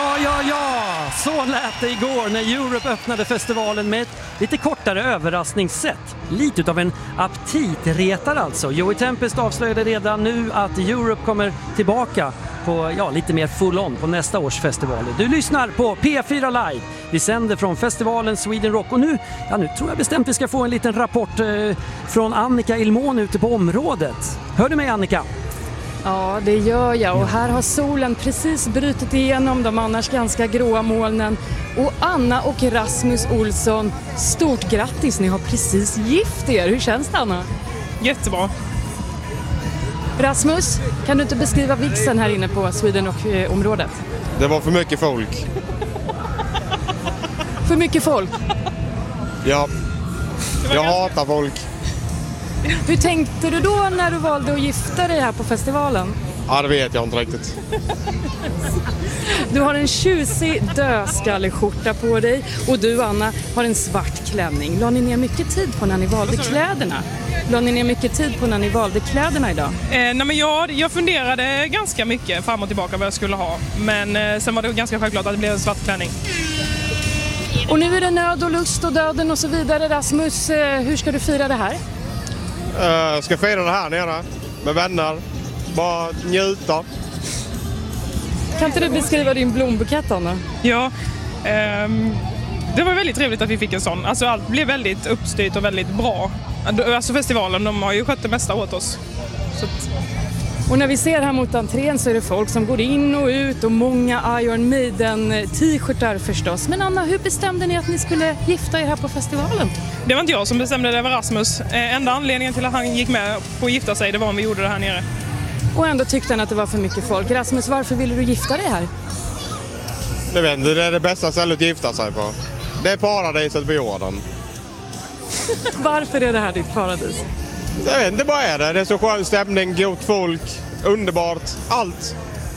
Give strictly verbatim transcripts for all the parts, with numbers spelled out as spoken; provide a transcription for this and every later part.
Ja, ja, ja! Så lät det igår när Europe öppnade festivalen med ett lite kortare överraskningssätt. Lite utav en aptitretare alltså. Joey Tempest avslöjade redan nu att Europe kommer tillbaka på, ja, lite mer full on på nästa års festival. Du lyssnar på P fyra Live. Vi sänder från festivalen Sweden Rock och nu, ja, nu tror jag bestämt vi ska få en liten rapport eh, från Annika Ilmon ute på området. Hör du mig, Annika? Ja, det gör jag och här har solen precis brutit igenom de annars ganska gråa molnen. Och Anna och Rasmus Olsson, stort grattis, ni har precis gift er. Hur känns det, Anna? Jättebra. Rasmus, kan du inte beskriva vigseln här inne på Sweden Rock-området? Det var för mycket folk. För mycket folk? Ja, jag hatar folk. Hur tänkte du då när du valde att gifta dig här på festivalen? Ja, det vet jag inte riktigt. Du har en tjusig dödskalleskjorta på dig och du, Anna, har en svart klänning. La ni ner mycket tid på när ni valde kläderna? La ni ner mycket tid på när ni valde kläderna idag? Eh, nej men jag, jag funderade ganska mycket fram och tillbaka vad jag skulle ha. Men eh, sen var det ganska självklart att det blev en svart klänning. Och nu är det nöd och lust och döden och så vidare. Rasmus, eh, hur ska du fira det här? Jag uh, ska fira det här nere med vänner. Bara njuta. Kan inte du beskriva din blombukett, Anna? Ja, ehm, det var väldigt trevligt att vi fick en sån. Alltså allt blev väldigt uppstyrt och väldigt bra. Alltså festivalen, de har ju skött det mesta åt oss. Så att... Och när vi ser här mot entrén så är det folk som går in och ut och många Iron Maiden t-shirtar förstås. Men Anna, hur bestämde ni att ni skulle gifta er här på festivalen? Det var inte jag som bestämde, det var Rasmus. Enda anledningen till att han gick med på att gifta sig, det var om vi gjorde det här nere. Och ändå tyckte han att det var för mycket folk. Rasmus, varför ville du gifta dig här? Jag vet inte, det är det bästa stället att gifta sig på. Det är paradiset på jorden. Varför är det här ditt paradis? Jag vet inte, vad är det? Det är så skön stämning, gott folk, underbart, allt.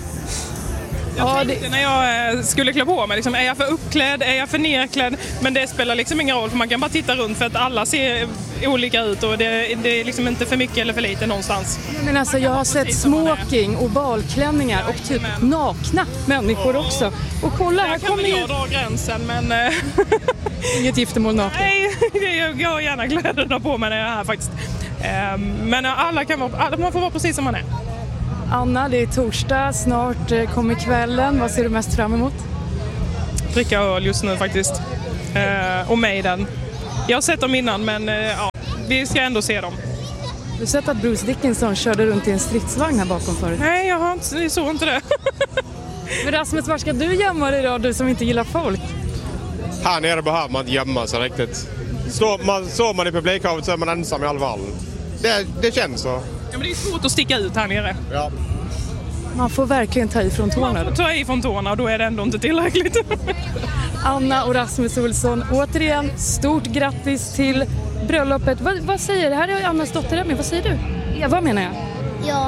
Jag ja, tänkte det... när jag skulle klä på mig, liksom, är jag för uppklädd, är jag för nerklädd? Men det spelar liksom ingen roll för man kan bara titta runt för att alla ser olika ut och det, det är liksom inte för mycket eller för lite någonstans. Men alltså jag har sett smoking och balklänningar och typ nakna människor också. Och kolla, här kommer jag ju... dra gränsen, men... Inget giftermål naken. Nej, jag har gärna kläderna på mig när jag är här faktiskt. Men alla kan vara, alla, man får vara precis som man är. Anna, det är torsdag, snart kommer kvällen. Vad ser du mest fram emot? Dricka öl just nu faktiskt. Eh, och Maiden. Jag har sett dem innan, men eh, ja, vi ska ändå se dem. Du har sett att Bruce Dickinson körde runt i en stridsvagn här bakom förut? Nej, jag har inte, jag såg inte det. Men Rasmus, var ska du gömma dig då, du som inte gillar folk? Här nere behöver man inte gömma sig riktigt. Står man, står man i publikhavet så är man ensam i alla fall. Det, det känns så. Ja, men det är svårt att sticka ut här nere. Ja. Man får verkligen ta ifrån tårna. Man får ta ifrån tårna och då är det ändå inte tillräckligt. Anna och Rasmus Olsson, återigen stort grattis till bröllopet. Vad, vad säger du? Här är Annas dotter med. Vad säger du? Eva menar jag. Ja.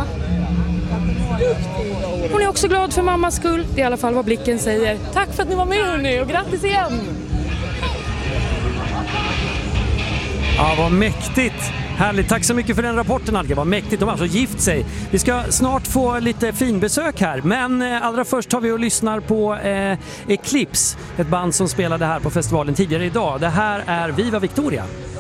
Hon är också glad för mammas skull. Det är i alla fall vad blicken säger. Tack för att ni var med hörni och grattis igen! Ja, vad mäktigt! Härligt, tack så mycket för den rapporten, Alga. Vad mäktigt, de har alltså gift sig. Vi ska snart få lite finbesök här, men allra först tar vi och lyssnar på eh, Eclipse, ett band som spelade här på festivalen tidigare idag. Det här är Viva Victoria.